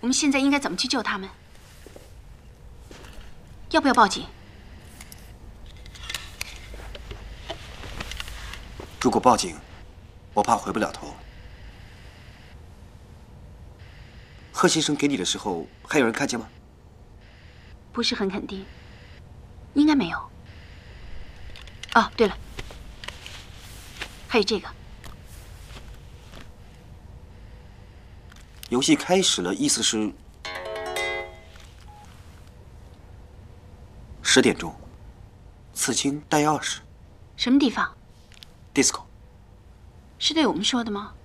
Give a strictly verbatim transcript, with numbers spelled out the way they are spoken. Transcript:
我们现在应该怎么去救他们？要不要报警？ 如果报警，我怕回不了头。贺先生给你的时候，还有人看见吗？ 不是很肯定，应该没有。哦，对了，还有这个。 游戏开始了，意思是十点钟，刺青带钥匙。 什么地方 ？disco。 是对我们说的吗？